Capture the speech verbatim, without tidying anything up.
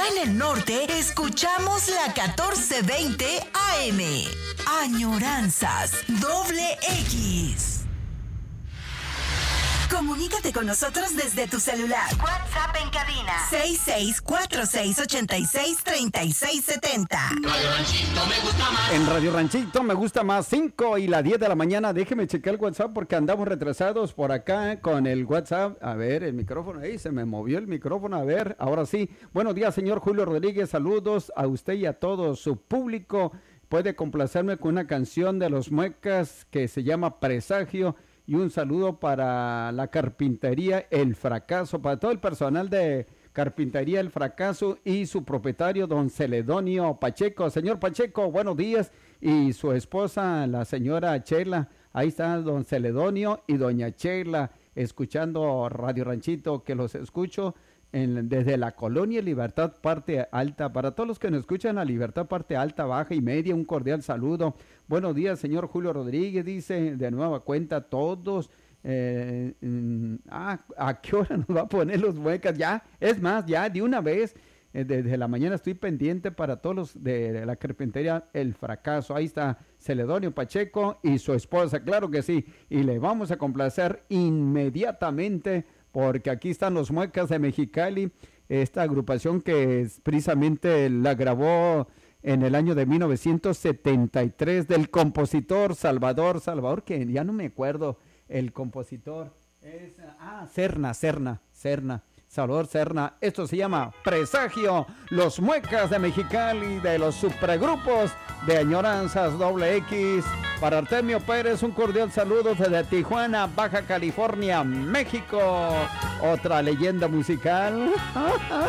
en el norte, escuchamos la catorce veinte A M. Añoranzas Doble X. Comunícate con nosotros desde tu celular. WhatsApp en cabina seis seis cuatro seis ocho seis tres seis siete cero. Radio Ranchito me gusta más. En Radio Ranchito me gusta más cinco y la diez de la mañana. Déjeme checar el WhatsApp porque andamos retrasados por acá con el WhatsApp. A ver, el micrófono ahí, se me movió el micrófono. A ver, ahora sí. Buenos días, señor Julio Rodríguez. Saludos a usted y a todo su público. Puede complacerme con una canción de Los Muecas que se llama Presagio. Y un saludo para la carpintería El Fracaso, para todo el personal de Carpintería El Fracaso y su propietario, don Celedonio Pacheco. Señor Pacheco, buenos días. Y su esposa, la señora Chela. Ahí está don Celedonio y doña Chela, escuchando Radio Ranchito, que los escucho en, desde la Colonia Libertad Parte Alta. Para todos los que nos escuchan a Libertad Parte Alta, Baja y Media, un cordial saludo. Buenos días, señor Julio Rodríguez, dice de nueva cuenta todos. Eh, mm, ah, ¿a qué hora nos va a poner los Muecas? Ya, es más, ya de una vez, eh, desde la mañana estoy pendiente para todos los de la carpintería El Fracaso. Ahí está Celedonio Pacheco y su esposa, claro que sí. Y le vamos a complacer inmediatamente porque aquí están los Muecas de Mexicali, esta agrupación que es, precisamente la grabó en el año de mil novecientos setenta y tres del compositor Salvador, Salvador, que ya no me acuerdo, el compositor es, ah, Serna, Serna, Serna, Salvador Serna. Esto se llama Presagio, Los Muecas de Mexicali, de los supergrupos de Añoranzas Doble X. Para Artemio Pérez, un cordial saludo desde Tijuana, Baja California, México. Otra leyenda musical.